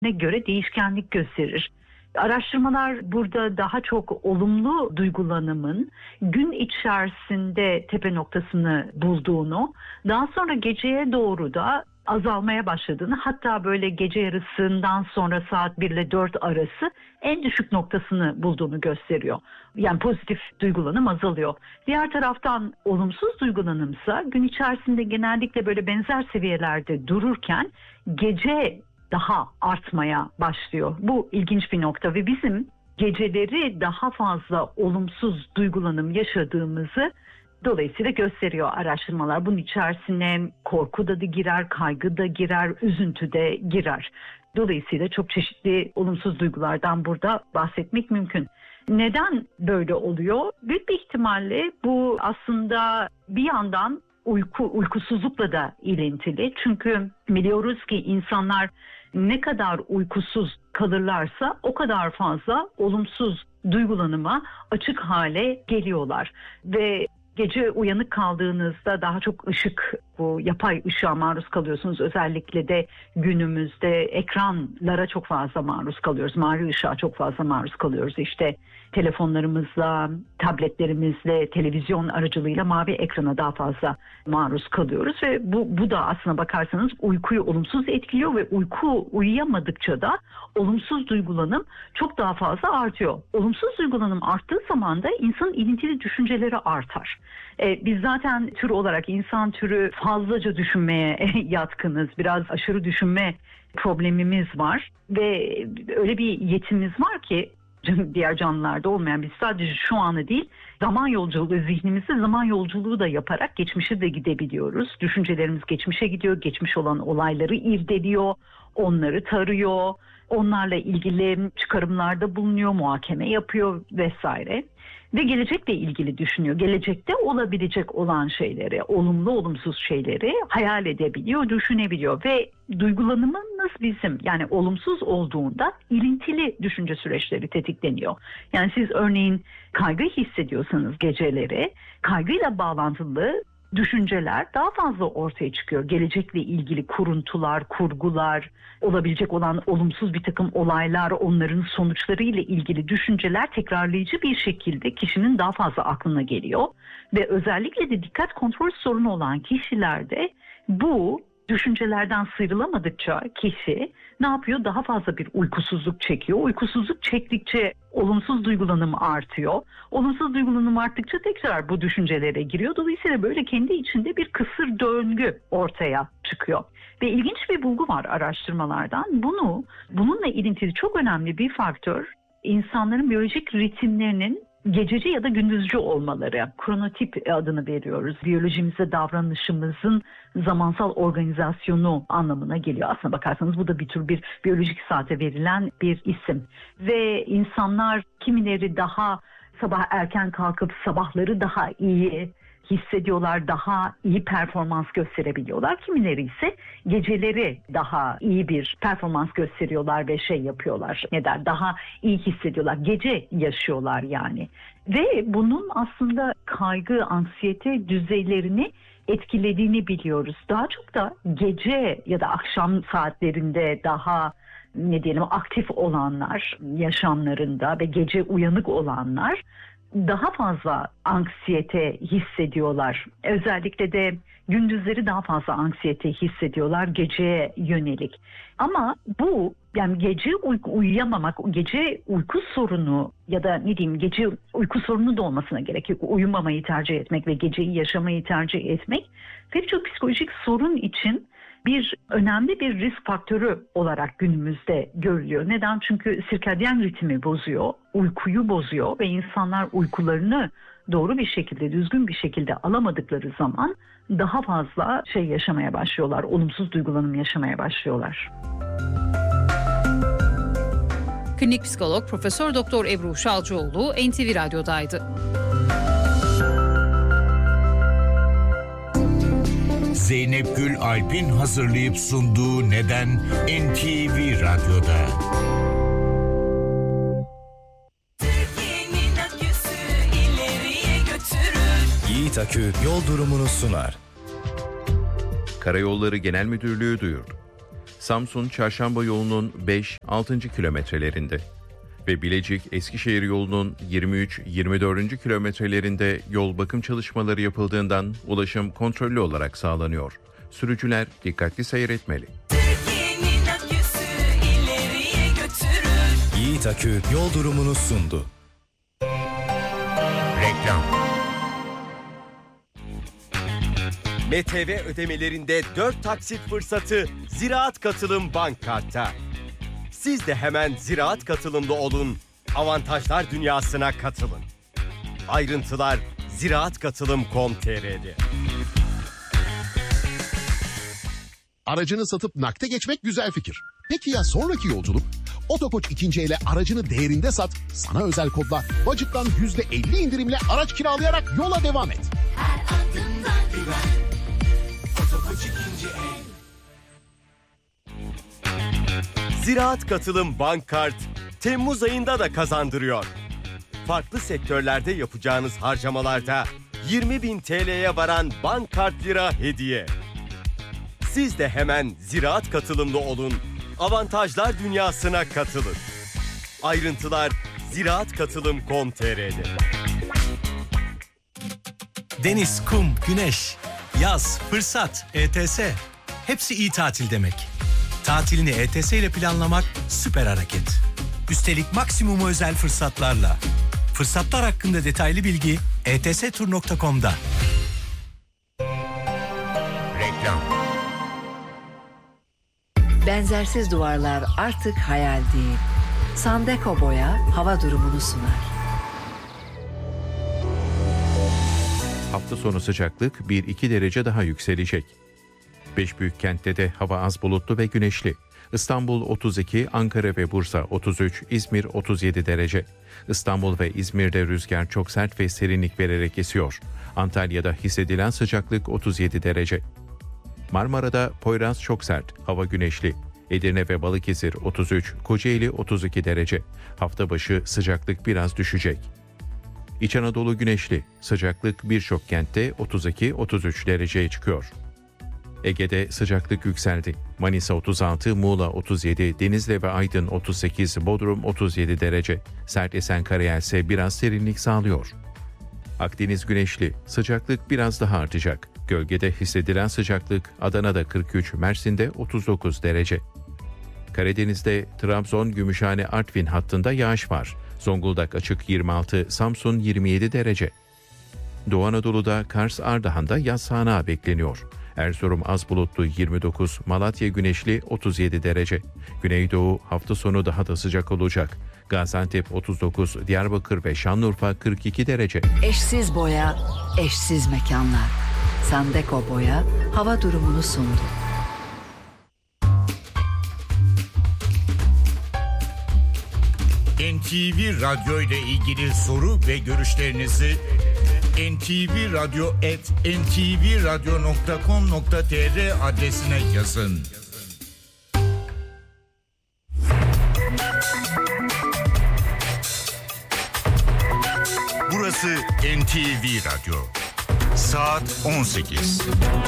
göre değişkenlik gösterir. Araştırmalar burada daha çok olumlu duygulanımın gün içerisinde tepe noktasını bulduğunu, daha sonra geceye doğru da azalmaya başladığını, hatta böyle gece yarısından sonra saat 1 ile 4 arası en düşük noktasını bulduğunu gösteriyor. Yani pozitif duygulanım azalıyor. Diğer taraftan olumsuz duygulanımsa gün içerisinde genellikle böyle benzer seviyelerde dururken gece daha artmaya başlıyor. Bu ilginç bir nokta ve bizim geceleri daha fazla olumsuz duygulanım yaşadığımızı dolayısıyla gösteriyor araştırmalar. Bunun içerisine korku da girer, kaygı da girer, üzüntü de girer. Dolayısıyla çok çeşitli olumsuz duygulardan burada bahsetmek mümkün. Neden böyle oluyor? Büyük bir ihtimalle bu aslında bir yandan uykusuzlukla da ilintili. Çünkü biliyoruz ki insanlar ne kadar uykusuz kalırlarsa o kadar fazla olumsuz duygulanıma açık hale geliyorlar. Ve gece uyanık kaldığınızda daha çok bu yapay ışığa maruz kalıyorsunuz. Özellikle de günümüzde ekranlara çok fazla maruz kalıyoruz. Mavi ışığa çok fazla maruz kalıyoruz. İşte telefonlarımızla, tabletlerimizle, televizyon aracılığıyla mavi ekrana daha fazla maruz kalıyoruz. Ve bu da aslına bakarsanız uykuyu olumsuz etkiliyor ve uyuyamadıkça da olumsuz duygulanım çok daha fazla artıyor. Olumsuz duygulanım arttığı zaman da insanın ilintili düşünceleri artar. Biz zaten tür olarak insan türü fazlaca düşünmeye yatkınız. Biraz aşırı düşünme problemimiz var ve öyle bir yetimiz var ki diğer canlılarda olmayan, biz sadece şu anı değil, zaman yolculuğu, zihnimizde zaman yolculuğu da yaparak geçmişe de gidebiliyoruz. Düşüncelerimiz geçmişe gidiyor, geçmiş olan olayları irdeliyor, onları tarıyor, onlarla ilgili çıkarımlarda bulunuyor, muhakeme yapıyor vesaire. Ve gelecekle ilgili düşünüyor. Gelecekte olabilecek olan şeyleri, olumlu olumsuz şeyleri hayal edebiliyor, düşünebiliyor. Ve duygulanımımız bizim, yani olumsuz olduğunda ilintili düşünce süreçleri tetikleniyor. Yani siz örneğin kaygı hissediyorsanız geceleri, kaygıyla bağlantılı düşünceler daha fazla ortaya çıkıyor. Gelecekle ilgili kuruntular, kurgular, olabilecek olan olumsuz bir takım olaylar, onların sonuçları ile ilgili düşünceler tekrarlayıcı bir şekilde kişinin daha fazla aklına geliyor. Ve özellikle de dikkat kontrol sorunu olan kişilerde bu düşüncelerden sıyrılamadıkça kişi ne yapıyor? Daha fazla bir uykusuzluk çekiyor. Uykusuzluk çektikçe olumsuz duygulanım artıyor. Olumsuz duygulanım arttıkça tekrar bu düşüncelere giriyor. Dolayısıyla böyle kendi içinde bir kısır döngü ortaya çıkıyor. Ve ilginç bir bulgu var araştırmalardan. Bununla ilintili çok önemli bir faktör, insanların biyolojik ritimlerinin gececi ya da gündüzcü olmaları. Kronotip adını veriyoruz. Biyolojimizde davranışımızın zamansal organizasyonu anlamına geliyor. Aslına bakarsanız bu da bir tür bir biyolojik saate verilen bir isim. Ve insanlar, kimileri daha sabah erken kalkıp sabahları daha iyi hissediyorlar, daha iyi performans gösterebiliyorlar. Kimileri ise geceleri daha iyi bir performans gösteriyorlar ve yapıyorlar. Daha iyi hissediyorlar. Gece yaşıyorlar yani. Ve bunun aslında kaygı, anksiyete düzeylerini etkilediğini biliyoruz. Daha çok da gece ya da akşam saatlerinde daha aktif olanlar yaşamlarında ve gece uyanık olanlar daha fazla anksiyete hissediyorlar. Özellikle de gündüzleri daha fazla anksiyete hissediyorlar geceye yönelik. Ama bu, yani gece uyuyamamak, gece uyku sorunu ya da gece uyku sorunu da olmasına gerek yok. Uyumamayı tercih etmek ve geceyi yaşamayı tercih etmek pek çok psikolojik sorun için önemli bir risk faktörü olarak günümüzde görülüyor. Neden? Çünkü sirkadyen ritmi bozuyor, uykuyu bozuyor ve insanlar uykularını doğru bir şekilde, düzgün bir şekilde alamadıkları zaman daha fazla yaşamaya başlıyorlar, olumsuz duygulanım yaşamaya başlıyorlar. Klinik psikolog Profesör Doktor Ebru Şalcıoğlu NTV Radyo'daydı. Zeynep Gül Alp'in hazırlayıp sunduğu Neden NTV Radyo'da. Türkiye'nin aküsü ileriye götürür. Yiğit Akü yol durumunu sunar. Karayolları Genel Müdürlüğü duyurdu. Samsun Çarşamba yolunun 5-6. kilometrelerinde ve Bilecik-Eskişehir yolunun 23-24. kilometrelerinde yol bakım çalışmaları yapıldığından ulaşım kontrollü olarak sağlanıyor. Sürücüler dikkatli seyretmeli. Türkiye'nin aküsü ileriye götürür. Yiğit Akü yol durumunu sundu. Reklam. MTV ödemelerinde 4 taksit fırsatı Ziraat Katılım Bank Kart'ta. Siz de hemen Ziraat Katılımlı olun, avantajlar dünyasına katılın. Ayrıntılar ziraatkatılım.com.tr'de. Aracını satıp nakde geçmek güzel fikir. Peki ya sonraki yolculuk? Otokoç ikinci ele aracını değerinde sat, sana özel kodla Budget'tan %50 indirimle araç kiralayarak yola devam et. Her adımdan güven. Otokoç ikinci el. Ziraat Katılım Bank Kart, Temmuz ayında da kazandırıyor. Farklı sektörlerde yapacağınız harcamalarda 20.000 TL'ye varan bank kart lira hediye. Siz de hemen Ziraat Katılımlı olun, avantajlar dünyasına katılın. Ayrıntılar ziraatkatılım.com.tr'de. Deniz, kum, güneş, yaz, fırsat, ETS. Hepsi iyi tatil demek. Tatilini ETS ile planlamak süper hareket. Üstelik maksimum özel fırsatlarla. Fırsatlar hakkında detaylı bilgi etstur.com'da. Reklam. Benzersiz duvarlar artık hayal değil. Sandeko Boya hava durumunu sunar. Hafta sonu sıcaklık 1-2 derece daha yükselecek. 5 büyük kentte de hava az bulutlu ve güneşli. İstanbul 32, Ankara ve Bursa 33, İzmir 37 derece. İstanbul ve İzmir'de rüzgar çok sert ve serinlik vererek esiyor. Antalya'da hissedilen sıcaklık 37 derece. Marmara'da Poyraz çok sert, hava güneşli. Edirne ve Balıkesir 33, Kocaeli 32 derece. Hafta başı sıcaklık biraz düşecek. İç Anadolu güneşli, sıcaklık birçok kentte 32-33 dereceye çıkıyor. Ege'de sıcaklık yükseldi. Manisa 36, Muğla 37, Denizli ve Aydın 38, Bodrum 37 derece. Sert esen karayel ise biraz serinlik sağlıyor. Akdeniz güneşli, sıcaklık biraz daha artacak. Gölgede hissedilen sıcaklık Adana'da 43, Mersin'de 39 derece. Karadeniz'de Trabzon, Gümüşhane, Artvin hattında yağış var. Zonguldak açık 26, Samsun 27 derece. Doğu Anadolu'da Kars, Ardahan'da yaz sağanağı bekleniyor. Erzurum az bulutlu 29, Malatya güneşli 37 derece. Güneydoğu hafta sonu daha da sıcak olacak. Gaziantep 39, Diyarbakır ve Şanlıurfa 42 derece. Eşsiz boya, eşsiz mekanlar. Sandeko Boya hava durumunu sundu. NTV Radyo ile ilgili soru ve görüşlerinizi ntvradio@ntvradio.com.tr adresine yazın. Burası NTV Radyo. Saat 18.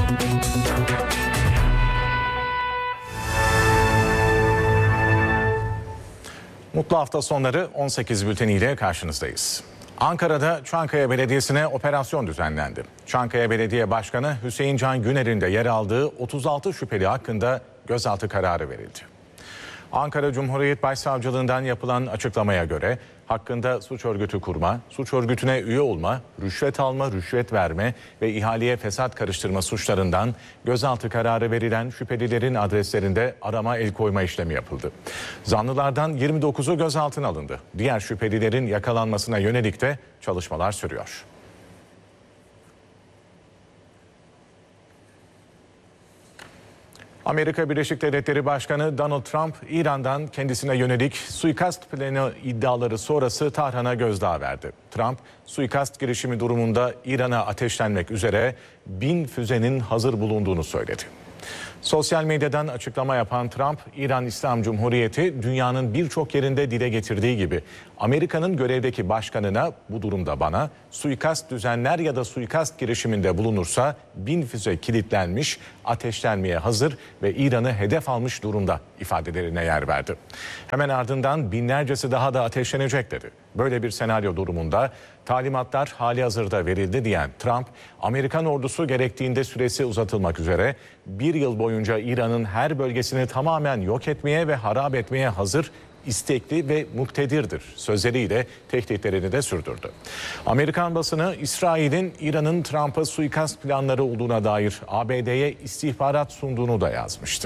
Mutlu hafta sonları 18 bülteniyle karşınızdayız. Ankara'da Çankaya Belediyesi'ne operasyon düzenlendi. Çankaya Belediye Başkanı Hüseyin Can Güner'in de yer aldığı 36 şüpheli hakkında gözaltı kararı verildi. Ankara Cumhuriyet Başsavcılığından yapılan açıklamaya göre hakkında suç örgütü kurma, suç örgütüne üye olma, rüşvet alma, rüşvet verme ve ihaleye fesat karıştırma suçlarından gözaltı kararı verilen şüphelilerin adreslerinde arama el koyma işlemi yapıldı. Zanlılardan 29'u gözaltına alındı. Diğer şüphelilerin yakalanmasına yönelik de çalışmalar sürüyor. Amerika Birleşik Devletleri Başkanı Donald Trump, İran'dan kendisine yönelik suikast planı iddiaları sonrası Tahran'a gözdağı verdi. Trump, suikast girişimi durumunda İran'a ateşlenmek üzere 1000 füzenin hazır bulunduğunu söyledi. Sosyal medyadan açıklama yapan Trump, İran İslam Cumhuriyeti dünyanın birçok yerinde dile getirdiği gibi Amerika'nın görevdeki başkanına, bu durumda bana, suikast düzenler ya da suikast girişiminde bulunursa 1000 füze kilitlenmiş, ateşlenmeye hazır ve İran'ı hedef almış durumda ifadelerine yer verdi. Hemen ardından binlercesi daha da ateşlenecek dedi. Böyle bir senaryo durumunda talimatlar halihazırda verildi diyen Trump, Amerikan ordusu gerektiğinde süresi uzatılmak üzere 1 yıl boyunca İran'ın her bölgesini tamamen yok etmeye ve harap etmeye hazır, istekli ve muktedirdir sözleriyle tehditlerini de sürdürdü. Amerikan basını İsrail'in İran'ın Trump'a suikast planları olduğuna dair ABD'ye istihbarat sunduğunu da yazmıştı.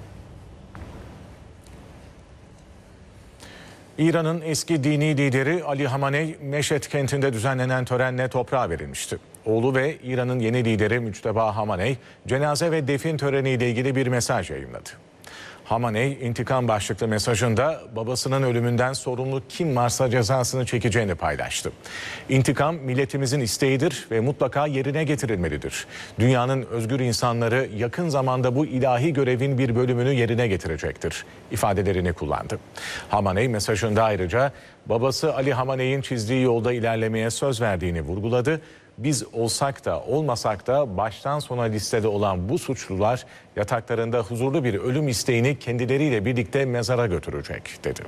İran'ın eski dini lideri Ali Hamaney, Meşhed kentinde düzenlenen törenle toprağa verilmişti. Oğlu ve İran'ın yeni lideri Müçteba Hamaney, cenaze ve defin töreniyle ilgili bir mesaj yayınladı. Hamaney, intikam başlıklı mesajında babasının ölümünden sorumlu kim varsa cezasını çekeceğini paylaştı. İntikam milletimizin isteğidir ve mutlaka yerine getirilmelidir. Dünyanın özgür insanları yakın zamanda bu ilahi görevin bir bölümünü yerine getirecektir ifadelerini kullandı. Hamaney mesajında ayrıca babası Ali Hamaney'in çizdiği yolda ilerlemeye söz verdiğini vurguladı. Biz olsak da olmasak da baştan sona listede olan bu suçlular yataklarında huzurlu bir ölüm isteğini kendileriyle birlikte mezara götürecek dedi.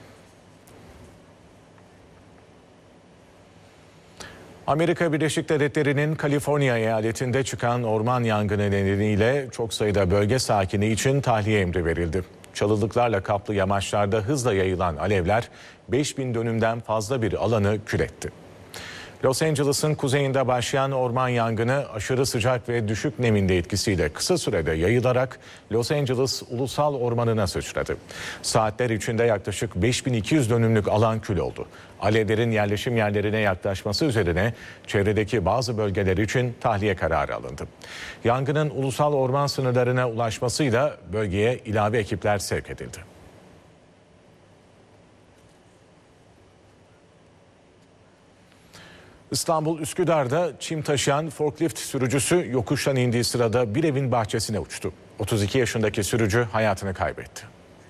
Amerika Birleşik Devletleri'nin Kaliforniya eyaletinde çıkan orman yangını nedeniyle çok sayıda bölge sakini için tahliye emri verildi. Çalılıklarla kaplı yamaçlarda hızla yayılan alevler 5000 dönümden fazla bir alanı kül etti. Los Angeles'ın kuzeyinde başlayan orman yangını aşırı sıcak ve düşük nemin de etkisiyle kısa sürede yayılarak Los Angeles Ulusal Ormanı'na sıçradı. Saatler içinde yaklaşık 5200 dönümlük alan kül oldu. Alevlerin yerleşim yerlerine yaklaşması üzerine çevredeki bazı bölgeler için tahliye kararı alındı. Yangının ulusal orman sınırlarına ulaşmasıyla bölgeye ilave ekipler sevk edildi. İstanbul Üsküdar'da çim taşıyan forklift sürücüsü yokuştan indiği sırada bir evin bahçesine uçtu. 32 yaşındaki sürücü hayatını kaybetti.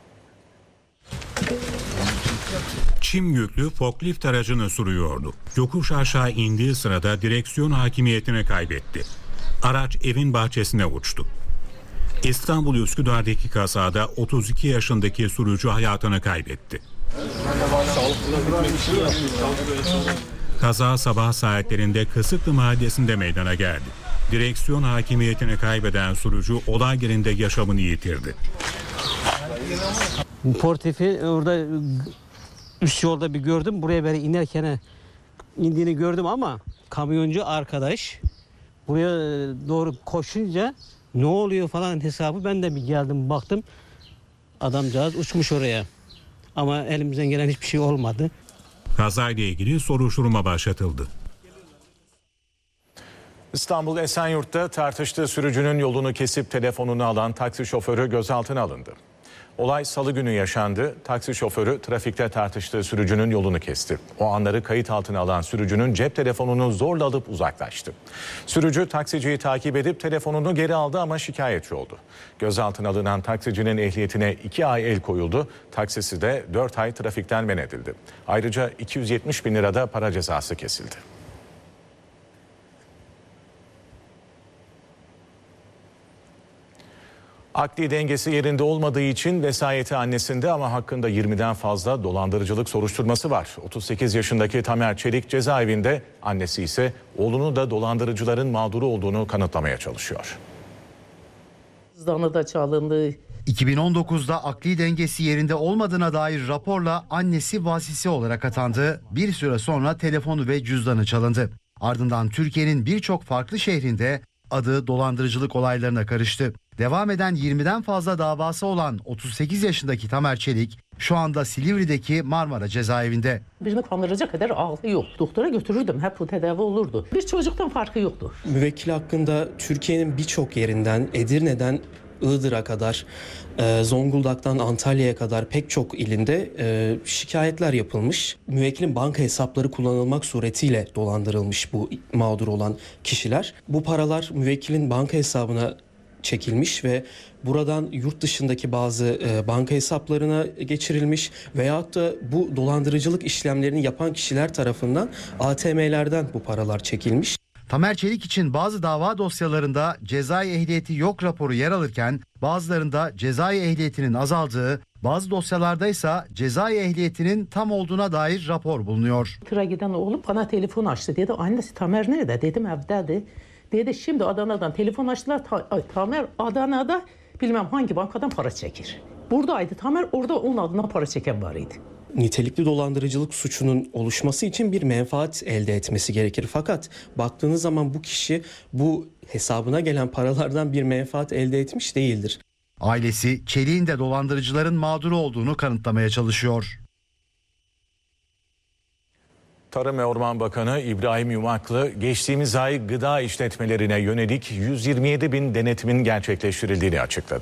Çim yüklü forklift aracını sürüyordu. Yokuş aşağı indiği sırada direksiyon hakimiyetini kaybetti. Araç evin bahçesine uçtu. İstanbul Üsküdar'daki kazada 32 yaşındaki sürücü hayatını kaybetti. Kaza sabah saatlerinde Kısıklı Mahallesi'nde meydana geldi. Direksiyon hakimiyetini kaybeden sürücü olay yerinde yaşamını yitirdi. Portifi orada üst yolda bir gördüm. Buraya böyle inerken indiğini gördüm ama kamyoncu arkadaş buraya doğru koşunca ne oluyor falan hesabı ben de bir geldim baktım. Adamcağız uçmuş oraya. Ama elimizden gelen hiçbir şey olmadı. Kazayla ilgili soruşturma başlatıldı. İstanbul Esenyurt'ta tartıştığı sürücünün yolunu kesip telefonunu alan taksi şoförü gözaltına alındı. Olay salı günü yaşandı. Taksi şoförü trafikte tartıştığı sürücünün yolunu kesti. O anları kayıt altına alan sürücünün cep telefonunu zorla alıp uzaklaştı. Sürücü taksiciyi takip edip telefonunu geri aldı ama şikayetçi oldu. Gözaltına alınan taksicinin ehliyetine 2 ay el koyuldu. Taksisi de 4 ay trafikten men edildi. Ayrıca 270 bin lirada para cezası kesildi. Akli dengesi yerinde olmadığı için vesayeti annesinde ama hakkında 20'den fazla dolandırıcılık soruşturması var. 38 yaşındaki Tamer Çelik cezaevinde, annesi ise oğlunu da dolandırıcıların mağduru olduğunu kanıtlamaya çalışıyor. Da çalındı. 2019'da akli dengesi yerinde olmadığına dair raporla annesi vasisi olarak atandı. Bir süre sonra telefonu ve cüzdanı çalındı. Ardından Türkiye'nin birçok farklı şehrinde adı dolandırıcılık olaylarına karıştı. Devam eden 20'den fazla davası olan 38 yaşındaki Tamer Çelik şu anda Silivri'deki Marmara cezaevinde. Birini kandıracak kadar aklı yok. Doktora götürürdüm, hep bu tedavi olurdu. Bir çocuktan farkı yoktu. Müvekkil hakkında Türkiye'nin birçok yerinden, Edirne'den Iğdır'a kadar, Zonguldak'tan Antalya'ya kadar pek çok ilinde şikayetler yapılmış. Müvekkilin banka hesapları kullanılmak suretiyle dolandırılmış bu mağdur olan kişiler. Bu paralar müvekkilin banka hesabına çekilmiş ve buradan yurt dışındaki bazı banka hesaplarına geçirilmiş veyahut da bu dolandırıcılık işlemlerini yapan kişiler tarafından ATM'lerden bu paralar çekilmiş. Tamer Çelik için bazı dava dosyalarında cezai ehliyeti yok raporu yer alırken bazılarında cezai ehliyetinin azaldığı, bazı dosyalarda ise cezai ehliyetinin tam olduğuna dair rapor bulunuyor. Tıra giden oğlum bana telefon açtı dedi. Annesi Tamer nerede? Dedim evdedir. Dedi şimdi Adana'dan telefon açtılar. Tamer Adana'da bilmem hangi bankadan para çekir. Buradaydı Tamer, orada onun adına para çeken var idi. Nitelikli dolandırıcılık suçunun oluşması için bir menfaat elde etmesi gerekir. Fakat baktığınız zaman bu kişi bu hesabına gelen paralardan bir menfaat elde etmiş değildir. Ailesi Çelik'in de dolandırıcıların mağduru olduğunu kanıtlamaya çalışıyor. Tarım ve Orman Bakanı İbrahim Yumaklı geçtiğimiz ay gıda işletmelerine yönelik 127 bin denetimin gerçekleştirildiğini açıkladı.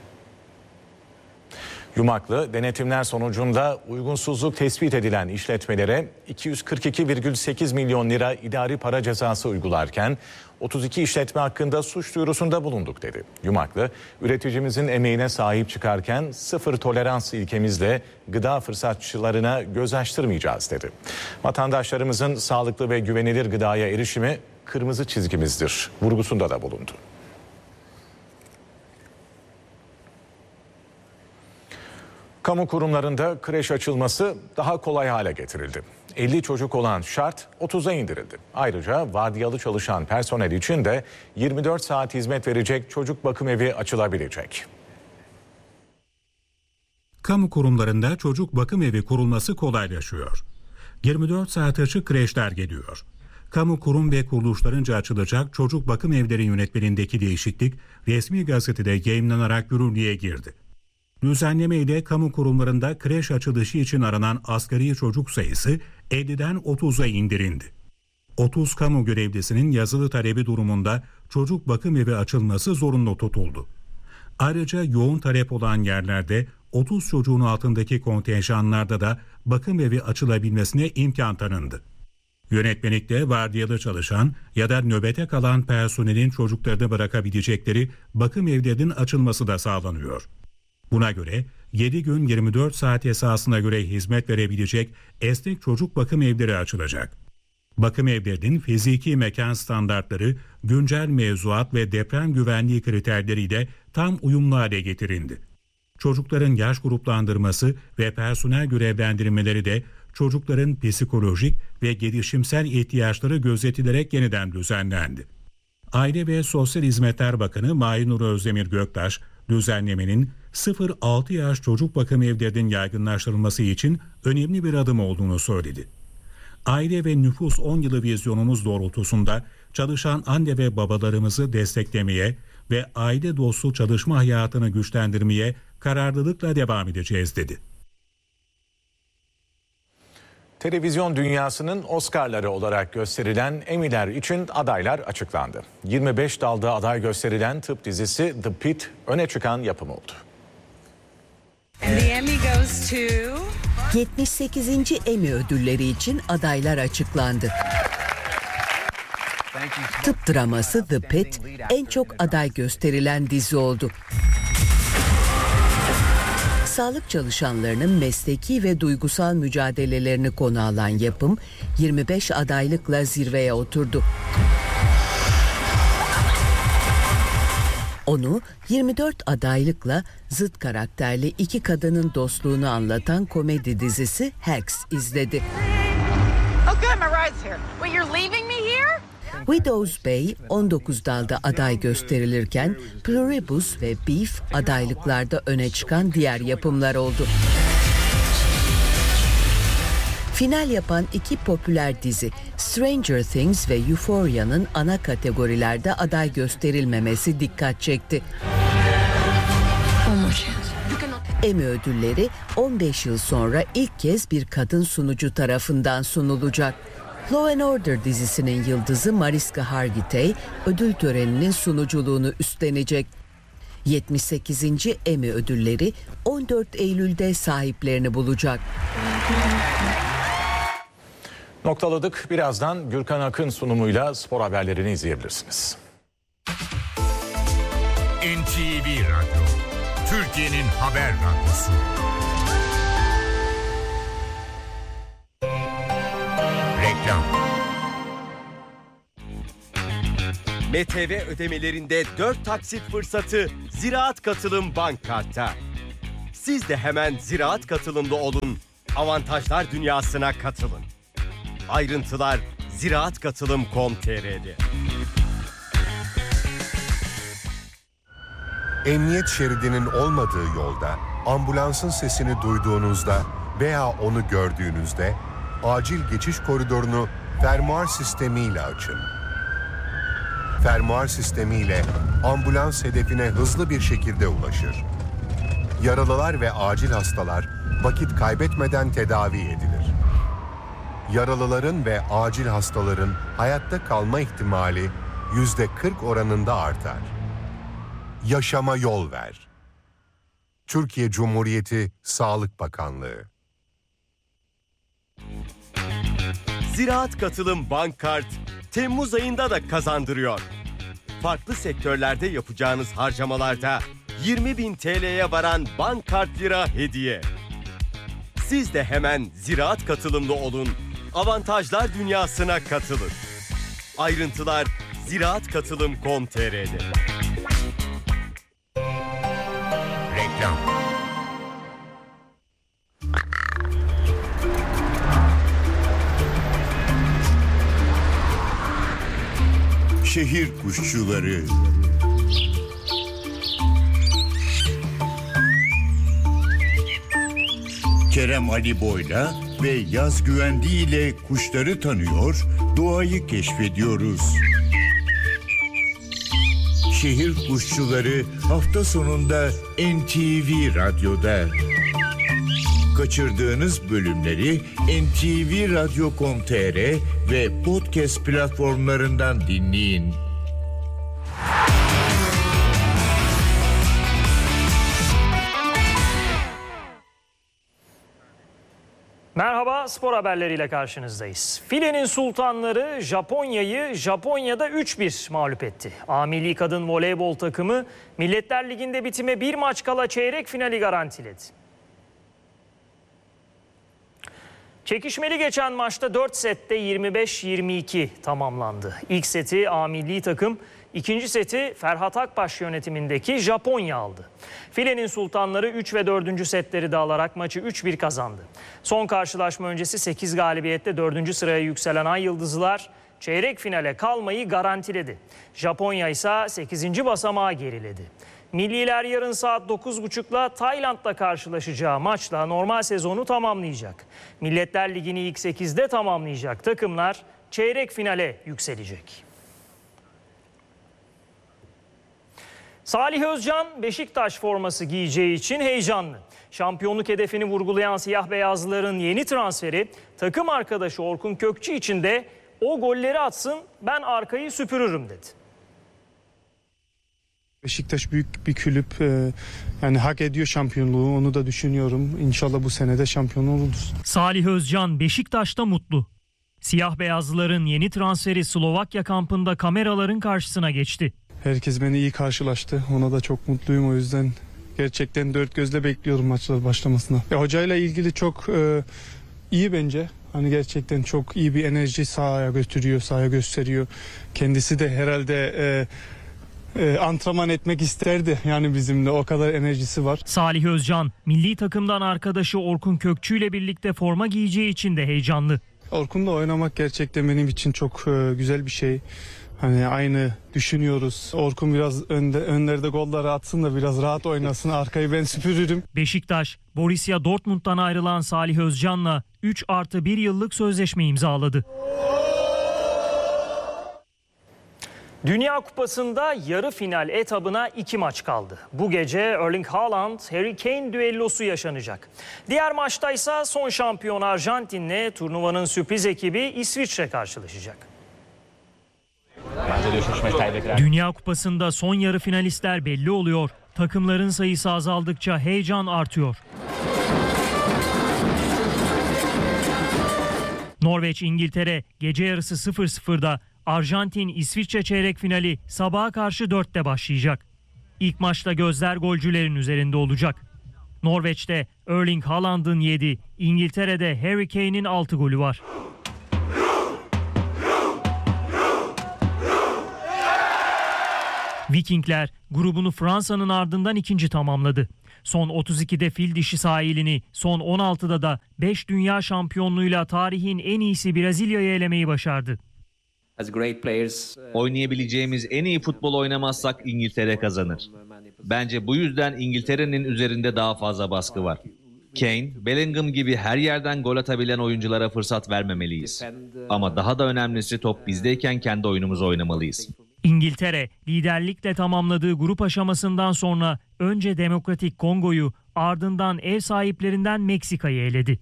Yumaklı denetimler sonucunda uygunsuzluk tespit edilen işletmelere 242,8 milyon lira idari para cezası uygularken 32 işletme hakkında suç duyurusunda bulunduk dedi. Yumaklı, üreticimizin emeğine sahip çıkarken sıfır tolerans ilkemizle gıda fırsatçılarına göz açtırmayacağız dedi. Vatandaşlarımızın sağlıklı ve güvenilir gıdaya erişimi kırmızı çizgimizdir vurgusunda da bulundu. Kamu kurumlarında kreş açılması daha kolay hale getirildi. 50 çocuk olan şart 30'a indirildi. Ayrıca vardiyalı çalışan personel için de 24 saat hizmet verecek çocuk bakım evi açılabilecek. Kamu kurumlarında çocuk bakım evi kurulması kolaylaşıyor. 24 saat açık kreşler geliyor. Kamu kurum ve kuruluşlarınca açılacak çocuk bakım evleri yönetmeliğindeki değişiklik resmi gazetede yayımlanarak yürürlüğe girdi. Düzenleme ile kamu kurumlarında kreş açılışı için aranan asgari çocuk sayısı 50'den 30'a indirildi. 30 kamu görevlisinin yazılı talebi durumunda çocuk bakım evi açılması zorunlu tutuldu. Ayrıca yoğun talep olan yerlerde 30 çocuğun altındaki kontenjanlarda da bakım evi açılabilmesine imkan tanındı. Yönetmelikte vardiyalı çalışan ya da nöbete kalan personelin çocuklarını bırakabilecekleri bakım evlerinin açılması da sağlanıyor. Buna göre 7 gün 24 saat esasına göre hizmet verebilecek esnek çocuk bakım evleri açılacak. Bakım evlerinin fiziki mekan standartları, güncel mevzuat ve deprem güvenliği kriterleriyle tam uyumlu hale getirildi. Çocukların yaş gruplandırması ve personel görevlendirmeleri de çocukların psikolojik ve gelişimsel ihtiyaçları gözetilerek yeniden düzenlendi. Aile ve Sosyal Hizmetler Bakanı Mahinur Özdemir Göktaş, düzenlemenin 0-6 yaş çocuk bakım evlerinin yaygınlaştırılması için önemli bir adım olduğunu söyledi. Aile ve Nüfus 10 yılı vizyonumuz doğrultusunda çalışan anne ve babalarımızı desteklemeye ve aile dostu çalışma hayatını güçlendirmeye kararlılıkla devam edeceğiz dedi. Televizyon dünyasının Oscar'ları olarak gösterilen Emmy'ler için adaylar açıklandı. 25 dalda aday gösterilen tıp dizisi The Pitt öne çıkan yapım oldu. And the Emmy goes to... 78. Emmy ödülleri için adaylar açıklandı. Tıp draması The Pitt en çok aday gösterilen dizi oldu. Sağlık çalışanlarının mesleki ve duygusal mücadelelerini konu alan yapım 25 adaylıkla zirveye oturdu. Onu 24 adaylıkla zıt karakterli iki kadının dostluğunu anlatan komedi dizisi Hacks izledi. Widows Bay 19 dalda aday gösterilirken Pluribus ve Beef adaylıklarda öne çıkan diğer yapımlar oldu. Final yapan iki popüler dizi Stranger Things ve Euphoria'nın ana kategorilerde aday gösterilmemesi dikkat çekti. Emmy ödülleri 15 yıl sonra ilk kez bir kadın sunucu tarafından sunulacak. Law and Order dizisinin yıldızı Mariska Hargitay ödül töreninin sunuculuğunu üstlenecek. 78. Emmy ödülleri 14 Eylül'de sahiplerini bulacak. Noktaladık. Birazdan Gürkan Akın sunumuyla spor haberlerini izleyebilirsiniz. NTV Radyo, Türkiye'nin haber radyosu. Reklam. MTV ödemelerinde 4 taksit fırsatı Ziraat Katılım Bank Kart'ta. Siz de hemen Ziraat Katılım'da olun, avantajlar dünyasına katılın. Ayrıntılar ziraatkatılım.com.tr'de. Emniyet şeridinin olmadığı yolda ambulansın sesini duyduğunuzda veya onu gördüğünüzde acil geçiş koridorunu fermuar sistemiyle açın. Fermuar sistemiyle ambulans hedefine hızlı bir şekilde ulaşır. Yaralılar ve acil hastalar vakit kaybetmeden tedavi edilir. Yaralıların ve acil hastaların hayatta kalma ihtimali %40 oranında artar. Yaşama yol ver. Türkiye Cumhuriyeti Sağlık Bakanlığı. Ziraat Katılım Bank Kart Temmuz ayında da kazandırıyor. Farklı sektörlerde yapacağınız harcamalarda 20.000 TL'ye varan bank kart lira hediye. Siz de hemen Ziraat Katılım'da olun, avantajlar dünyasına katılın. Ayrıntılar ziraatkatılım.com.tr'de. Reklam. Şehir kuşçuları. Kerem Ali Boy'la ve Yaz Güvendi ile kuşları tanıyor, doğayı keşfediyoruz. Şehir kuşçuları hafta sonunda NTV Radyo'da. Kaçırdığınız bölümleri ntvradyo.com.tr ve podcast platformlarından dinleyin. Merhaba, spor haberleriyle karşınızdayız. Filenin sultanları Japonya'yı Japonya'da 3-1 mağlup etti. A Milli Kadın Voleybol takımı Milletler Ligi'nde bitime bir maç kala çeyrek finali garantiledi. Çekişmeli geçen maçta 4 sette 25-22 tamamlandı. İlk seti A Milli takım, ikinci seti Ferhat Akbaş yönetimindeki Japonya aldı. Filenin sultanları 3 ve 4. setleri de alarak maçı 3-1 kazandı. Son karşılaşma öncesi 8 galibiyette 4. sıraya yükselen Ay Yıldızlılar çeyrek finale kalmayı garantiledi. Japonya ise 8. basamağa geriledi. Milliler yarın saat 9.30'da Tayland'la karşılaşacağı maçla normal sezonu tamamlayacak. Milletler Ligi'ni ilk 8'de tamamlayacak takımlar çeyrek finale yükselecek. Salih Özcan Beşiktaş forması giyeceği için heyecanlı. Şampiyonluk hedefini vurgulayan siyah beyazlıların yeni transferi takım arkadaşı Orkun Kökçü için de o golleri atsın, ben arkayı süpürürüm dedi. Beşiktaş büyük bir kulüp, yani hak ediyor şampiyonluğu, onu da düşünüyorum. İnşallah bu sene de şampiyon oluruz. Salih Özcan Beşiktaş'ta mutlu. Siyah beyazlıların yeni transferi Slovakya kampında kameraların karşısına geçti. Herkes beni iyi karşılaştı. Ona da çok mutluyum, o yüzden gerçekten dört gözle bekliyorum maçlar başlamasına. Hocayla ilgili çok iyi bence. Hani gerçekten çok iyi bir enerji sahaya götürüyor, sahaya gösteriyor. Kendisi de herhalde antrenman etmek isterdi, yani bizimle o kadar enerjisi var. Salih Özcan milli takımdan arkadaşı Orkun Kökçü ile birlikte forma giyeceği için de heyecanlı. Orkun'la oynamak gerçekten benim için çok güzel bir şey. Hani aynı düşünüyoruz. Orkun biraz önlerde golları atsın da biraz rahat oynasın. Arkayı ben süpürürüm. Beşiktaş, Borussia Dortmund'dan ayrılan Salih Özcan'la 3+1 yıllık sözleşme imzaladı. Dünya Kupası'nda yarı final etabına 2 maç kaldı. Bu gece Erling Haaland, Harry Kane düellosu yaşanacak. Diğer maçta ise son şampiyon Arjantin'le turnuvanın sürpriz ekibi İsviçre karşılaşacak. Dünya Kupası'nda son yarı finalistler belli oluyor. Takımların sayısı azaldıkça heyecan artıyor. Norveç-İngiltere gece yarısı 00'da, Arjantin-İsviçre çeyrek finali sabaha karşı 4'te başlayacak. İlk maçta gözler golcülerin üzerinde olacak. Norveç'te Erling Haaland'ın 7, İngiltere'de Harry Kane'in 6 golü var. Vikingler grubunu Fransa'nın ardından ikinci tamamladı. Son 32'de fil dişi sahilini, son 16'da da 5 dünya şampiyonluğuyla tarihin en iyisi Brezilya'yı elemeyi başardı. Oynayabileceğimiz en iyi futbol oynamazsak İngiltere kazanır. Bence bu yüzden İngiltere'nin üzerinde daha fazla baskı var. Kane, Bellingham gibi her yerden gol atabilen oyunculara fırsat vermemeliyiz. Ama daha da önemlisi top bizdeyken kendi oyunumuzu oynamalıyız. İngiltere liderlikle tamamladığı grup aşamasından sonra önce Demokratik Kongo'yu, ardından ev sahiplerinden Meksika'yı eledi.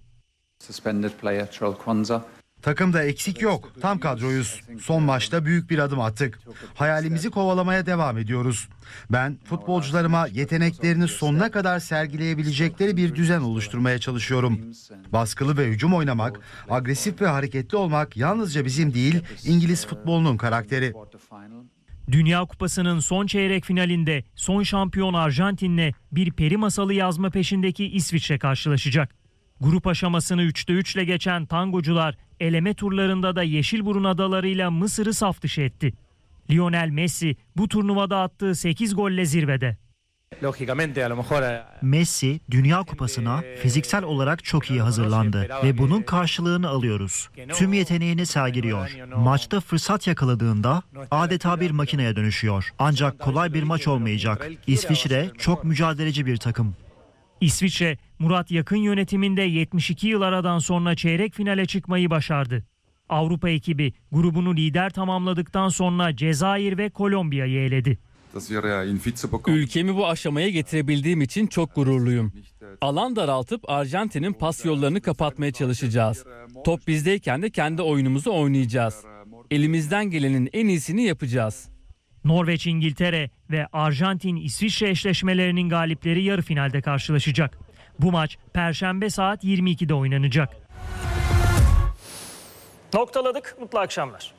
Takımda eksik yok. Tam kadroyuz. Son maçta büyük bir adım attık. Hayalimizi kovalamaya devam ediyoruz. Ben futbolcularıma yeteneklerini sonuna kadar sergileyebilecekleri bir düzen oluşturmaya çalışıyorum. Baskılı ve hücum oynamak, agresif ve hareketli olmak yalnızca bizim değil, İngiliz futbolunun karakteri. Dünya Kupası'nın son çeyrek finalinde son şampiyon Arjantin'le bir peri masalı yazma peşindeki İsviçre karşılaşacak. Grup aşamasını 3'te 3'le geçen tangocular eleme turlarında da Yeşilburun adalarıyla Mısır'ı saf dışı etti. Lionel Messi bu turnuvada attığı 8 golle zirvede. Messi Dünya Kupası'na fiziksel olarak çok iyi hazırlandı ve bunun karşılığını alıyoruz. Tüm yeteneğini sergiliyor. Maçta fırsat yakaladığında adeta bir makineye dönüşüyor. Ancak kolay bir maç olmayacak. İsviçre çok mücadeleci bir takım. İsviçre, Murat Yakın yönetiminde 72 yıl aradan sonra çeyrek finale çıkmayı başardı. Avrupa ekibi grubunu lider tamamladıktan sonra Cezayir ve Kolombiya'yı eledi. Ülkemi bu aşamaya getirebildiğim için çok gururluyum. Alan daraltıp Arjantin'in pas yollarını kapatmaya çalışacağız. Top bizdeyken de kendi oyunumuzu oynayacağız. Elimizden gelenin en iyisini yapacağız. Norveç, İngiltere ve Arjantin-İsviçre eşleşmelerinin galipleri yarı finalde karşılaşacak. Bu maç Perşembe saat 22'de oynanacak. Noktaladık. Mutlu akşamlar.